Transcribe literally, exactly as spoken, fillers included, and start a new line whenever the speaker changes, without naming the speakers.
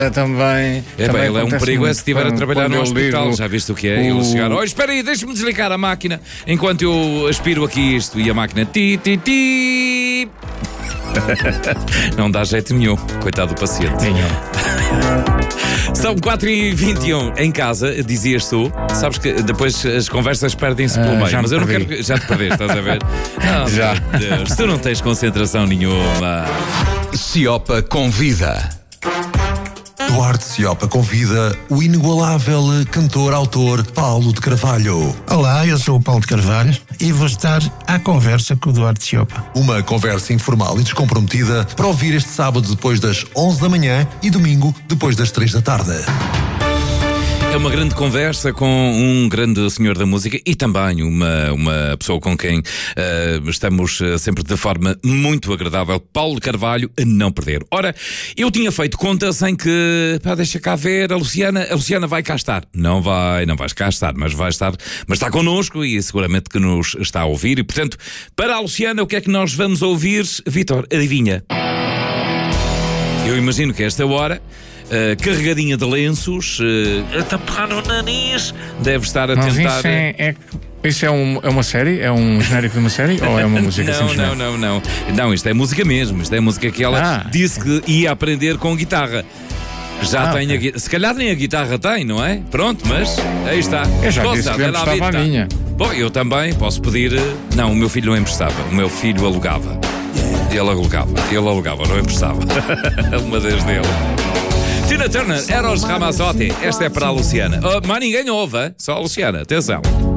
Também.
É
também
bem, ele é um perigo é se estiver a trabalhar no hospital.
ligo,
Já viste o que é? O... Ele chegar, oh, espera aí, deixa-me desligar a máquina enquanto eu aspiro aqui isto. E a máquina, ti, ti, ti. Não dá jeito nenhum, coitado do paciente. São quatro e vinte e um em casa, dizias tu. Sabes que depois as conversas perdem-se pelo
Ah,
meio, mas eu não
perdi.
quero que. Já te perdeste, estás a ver? Não,
Já.
Meu Deus, tu não tens concentração nenhuma.
Ciopa convida.
Duarte Ciopa convida o inigualável cantor-autor Paulo de Carvalho.
Olá, eu sou o Paulo de Carvalho e vou estar à conversa com o Duarte Ciopa.
Uma conversa informal e descomprometida para ouvir este sábado depois das onze da manhã e domingo depois das três da tarde.
É uma grande conversa com um grande senhor da música e também uma, uma pessoa com quem uh, estamos uh, sempre de forma muito agradável, Paulo de Carvalho, a não perder. Ora, eu tinha feito contas em que, pá, deixa cá ver, a Luciana, a Luciana vai cá estar. Não vai, não vais cá estar, mas vai estar, mas está connosco e seguramente que nos está a ouvir. E, portanto, para a Luciana, o que é que nós vamos ouvir? Vítor, adivinha? Eu imagino que a esta hora... Uh, carregadinha de lenços, uh, a tapar no nariz, deve estar a
Mas
tentar.
isso é, é, isso é, um, é uma série? É um genérico de uma série? Ou é uma música
Não,
simplesmente?
não, não, não. Não, isto é música mesmo. Isto é música que ela
Ah.
disse que ia aprender com guitarra. Já
Ah,
tem
ok.
a guitarra. Se calhar nem a guitarra tem, não é? Pronto, mas aí está.
Eu já
Posso
disse
dar,
que eu
dá lá
emprestava a
vida.
minha.
Bom, eu também posso pedir. uh, Não, o meu filho não emprestava. O meu filho alugava. Ele alugava. Ele alugava, não emprestava. Uma das dele. Tina Turner, Eros Ramazzotti. Esta é para a Luciana. Oh, mas ninguém ouve, hein? Só a Luciana. Atenção.